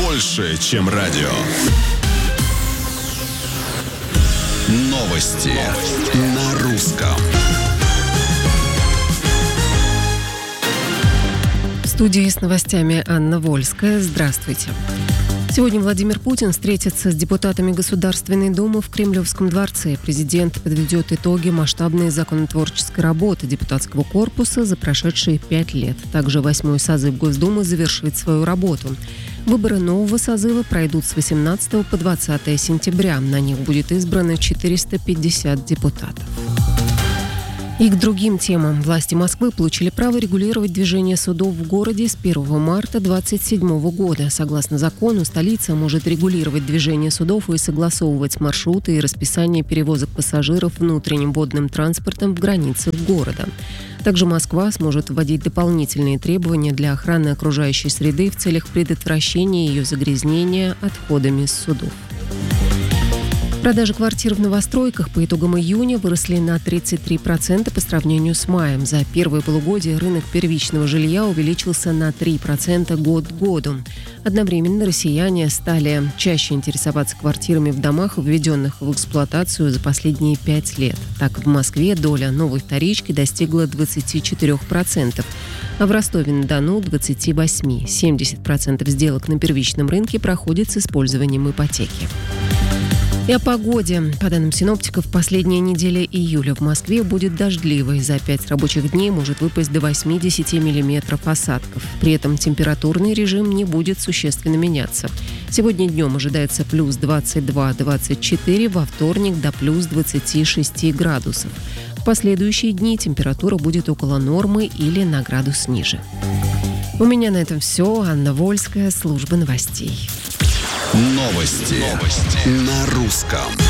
больше, чем радио. Новости на русском. В студии с новостями Анна Вольская. Здравствуйте. Сегодня Владимир Путин встретится с депутатами Государственной Думы в Кремлевском дворце. Президент подведет итоги масштабной законотворческой работы депутатского корпуса за прошедшие 5 лет. Также 8-й созыв Госдумы завершит свою работу. Выборы нового созыва пройдут с 18 по 20 сентября. На них будет избрано 450 депутатов. И к другим темам. Власти Москвы получили право регулировать движение судов в городе с 1 марта 2027 года. Согласно закону, столица может регулировать движение судов и согласовывать маршруты и расписание перевозок пассажиров внутренним водным транспортом в границах города. Также Москва сможет вводить дополнительные требования для охраны окружающей среды в целях предотвращения ее загрязнения отходами с судов. Продажи квартир в новостройках по итогам июня выросли на 33% по сравнению с маем. За первое полугодие рынок первичного жилья увеличился на 3% год к году. Одновременно россияне стали чаще интересоваться квартирами в домах, введенных в эксплуатацию за последние 5 лет. Так, в Москве доля новой вторички достигла 24%, а в Ростове-на-Дону – 28%. 70% сделок на первичном рынке проходят с использованием ипотеки. И о погоде. По данным синоптиков, последняя неделя июля в Москве будет дождливой. За 5 рабочих дней может выпасть до 80 миллиметров осадков. При этом температурный режим не будет существенно меняться. Сегодня днем ожидается плюс 22-24, во вторник до плюс 26 градусов. В последующие дни температура будет около нормы или на градус ниже. У меня на этом все. Анна Вольская, служба новостей. Новости на русском.